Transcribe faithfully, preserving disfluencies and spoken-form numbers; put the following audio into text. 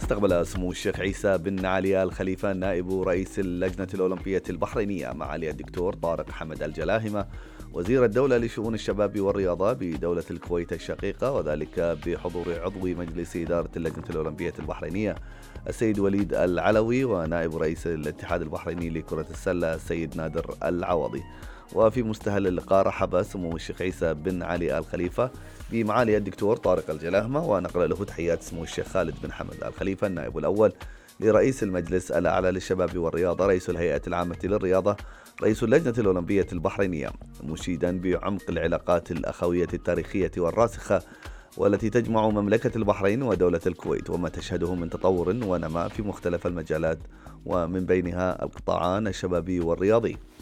استقبل سمو الشيخ عيسى بن علي آل خليفة نائب رئيس اللجنة الأولمبية البحرينية معالي الدكتور طارق حمد الجلاهمة وزير الدولة لشؤون الشباب والرياضة بدولة الكويت الشقيقة، وذلك بحضور عضو مجلس إدارة اللجنة الأولمبية البحرينية السيد وليد العلوي ونائب رئيس الاتحاد البحريني لكرة السلة السيد نادر العوضي. وفي مستهل اللقاء رحب سمو الشيخ عيسى بن علي آل خليفة بمعالي الدكتور طارق الجلاهمة ونقل له تحيات سمو الشيخ خالد بن حمد آل خليفة النائب الأول لرئيس المجلس الأعلى للشباب والرياضة رئيس الهيئة العامة للرياضة رئيس اللجنة الأولمبية البحرينية، مشيدا بعمق العلاقات الأخوية التاريخية والراسخة والتي تجمع مملكة البحرين ودولة الكويت وما تشهده من تطور ونماء في مختلف المجالات ومن بينها القطاعان الشبابي والرياضي.